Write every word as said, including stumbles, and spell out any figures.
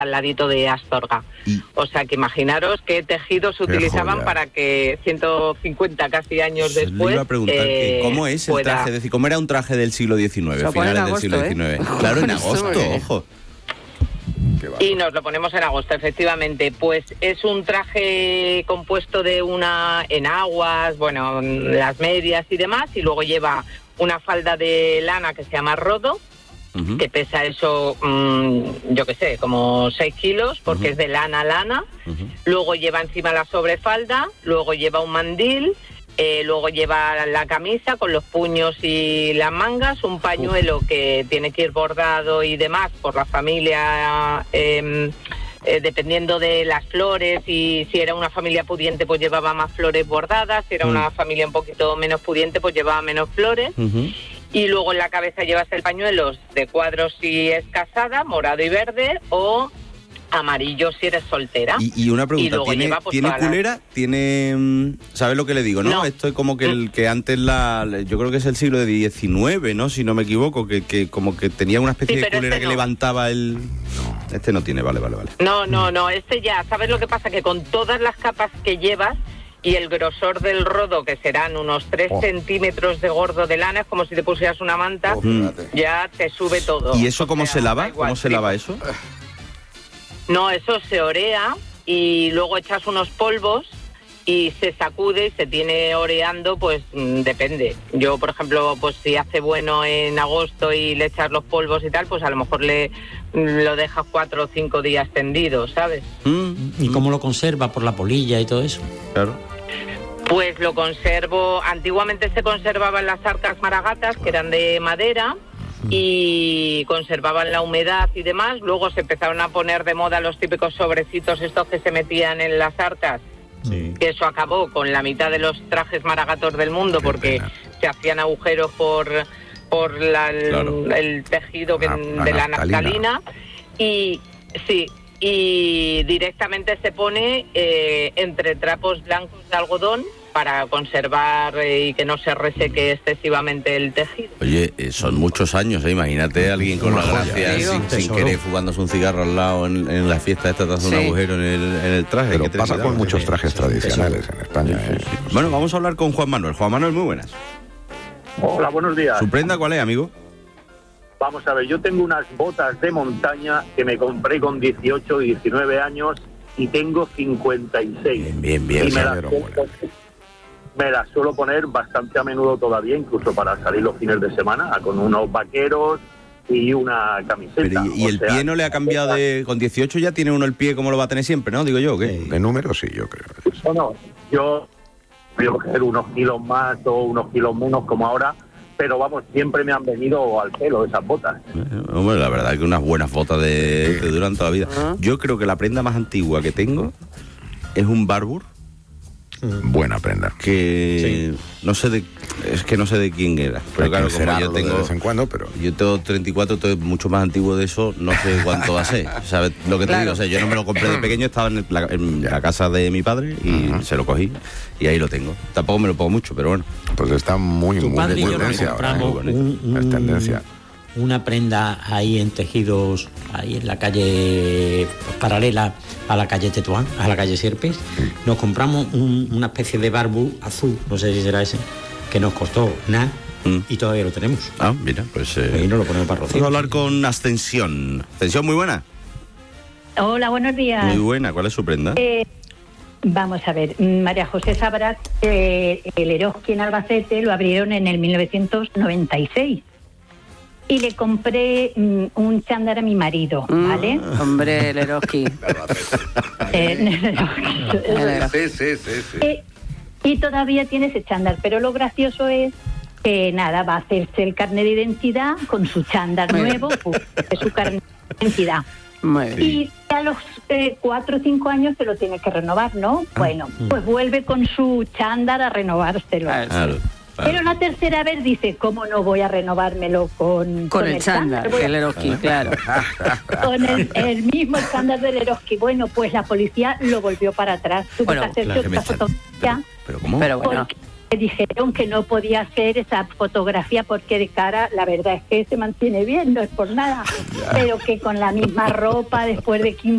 al ladito de Astorga. Y... O sea que imaginaros qué tejidos se utilizaban joya. para que ciento cincuenta casi años Se después... le iba a preguntar eh, que cómo es el pueda... traje, es decir, cómo era un traje del siglo diecinueve, finales del agosto, siglo ¿eh? diecinueve. Claro, en agosto, Muy bien. ojo. Y nos lo ponemos en agosto, efectivamente. Pues es un traje compuesto de una enaguas, bueno, las medias y demás, y luego lleva una falda de lana que se llama rodo, uh-huh. que pesa eso, mmm, yo qué sé, como seis kilos, porque uh-huh. es de lana a lana. Uh-huh. Luego lleva encima la sobrefalda, luego lleva un mandil, Eh, luego lleva la camisa con los puños y las mangas, un pañuelo Uf. que tiene que ir bordado y demás por la familia, eh, eh, dependiendo de las flores, y si era una familia pudiente pues llevaba más flores bordadas, si era mm. una familia un poquito menos pudiente pues llevaba menos flores. Uh-huh. Y luego en la cabeza llevas el pañuelo de cuadros si es casada, morado y verde, o amarillo si eres soltera. Y, y una pregunta, y ¿tiene, lleva, pues, ¿tiene culera? La... ¿Tiene, ¿sabes lo que le digo, no? no. Esto es como que el que antes la, yo creo que es el siglo diecinueve, ¿no? Si no me equivoco, que, que como que tenía una especie sí, de culera este que no. levantaba el... No, este no tiene, vale, vale, vale. No, no, no, este ya, ¿sabes lo que pasa? Que con todas las capas que llevas y el grosor del rodo, que serán unos tres oh. centímetros de gordo de lana, es como si te pusieras una manta, oh, ya te sube todo. ¿Y eso cómo o sea, se lava? Igual, ¿Cómo se lava eso? No, eso se orea y luego echas unos polvos y se sacude y se tiene oreando, pues mmm, depende. Yo, por ejemplo, pues si hace bueno en agosto y le echas los polvos y tal, pues a lo mejor le lo dejas cuatro o cinco días tendido, ¿sabes? Mm. ¿Y cómo lo conserva? ¿Por la polilla y todo eso? Claro. Pues lo conservo, antiguamente se conservaban las arcas maragatas, que eran de madera, y conservaban la humedad y demás. Luego se empezaron a poner de moda los típicos sobrecitos estos que se metían en las arcas, sí. que eso acabó con la mitad de los trajes maragatos del mundo. Qué porque pena. Se hacían agujeros por por la, el, claro. el tejido que, la, la de la naftalina. naftalina y sí y directamente se pone eh, entre trapos blancos de algodón para conservar eh, y que no se reseque excesivamente el tejido. Oye, eh, son muchos años, ¿eh? Imagínate a alguien con la gracia sin, sin querer fumándose un cigarro al lado en, en la fiesta esta, te hace sí. un agujero en el, en el traje. Pero pasa con muchos trajes tradicionales en España. Sí, sí, sí. ¿eh? Bueno, vamos a hablar con Juan Manuel. Juan Manuel, muy buenas. Hola, buenos días. ¿Su prenda cuál es, amigo? Vamos a ver, yo tengo unas botas de montaña que me compré con dieciocho, diecinueve años y tengo cincuenta y seis. Bien, bien, bien. Y me las Me las suelo poner bastante a menudo todavía, incluso para salir los fines de semana, con unos vaqueros y una camiseta. Pero ¿Y, y el sea, pie no le ha cambiado de...? Con dieciocho ya tiene uno el pie como lo va a tener siempre, ¿no? Digo yo, ¿qué? De número sí, yo creo. Bueno, yo voy a coger unos kilos más o unos kilos menos como ahora, pero vamos, siempre me han venido al pelo esas botas. Eh, hombre, la verdad es que unas buenas botas de, que duran toda la vida. Uh-huh. Yo creo que la prenda más antigua que tengo es un Barbour. Buena prenda. Que sí. no sé de es que no sé de quién era, pero claro, como yo tengo de vez en cuando, pero yo tengo treinta y cuatro, entonces mucho más antiguo de eso, no sé cuánto va a ser. ¿Sabes lo que te claro. digo? O sea, yo no me lo compré de pequeño, estaba en, el, la, en la casa de mi padre y uh-huh. se lo cogí y ahí lo tengo. Tampoco me lo pongo mucho, pero bueno. Pues está muy tu muy padre de tendencia ahora, ¿eh? un, un, es tendencia. Una prenda ahí en tejidos, ahí en la calle paralela a la calle Tetuán, a la calle Sierpes. Sí. Nos compramos un, una especie de Barbour azul, no sé si será ese, que nos costó nada mm. y todavía lo tenemos. Ah, mira, pues... Eh, ahí no lo ponemos para rocío. Vamos a hablar con Ascensión. Ascensión, muy buena. Hola, buenos días. Muy buena, ¿cuál es su prenda? Eh, vamos a ver, María José sabrá que el Eroski en Albacete lo abrieron en el mil novecientos noventa y seis. Y le compré mm, un chándal a mi marido, ¿vale? Mm, hombre, el Eroski. eh, sí, sí, sí, sí. Eh, y todavía tiene ese chándal, pero lo gracioso es que nada, va a hacerse el carnet de identidad con su chándal nuevo, pues, su carnet de identidad. Muy bien. Y a los eh, cuatro o cinco años se lo tiene que renovar, ¿no? Ah, bueno, mm. pues vuelve con su chándal a renovárselo. Claro. Claro. Pero la tercera vez dice, ¿cómo no voy a renovármelo con, con, con el, el chándal? El Eroski, claro. Con el, el mismo chándal del Eroski. Bueno, pues la policía lo volvió para atrás. Tuvo bueno, que hacerse claro, otra fotografía. Pero, pero ¿cómo? Pero bueno. Porque dijeron que no podía hacer esa fotografía porque de cara, la verdad es que se mantiene bien, no es por nada. Pero que con la misma ropa, después de quince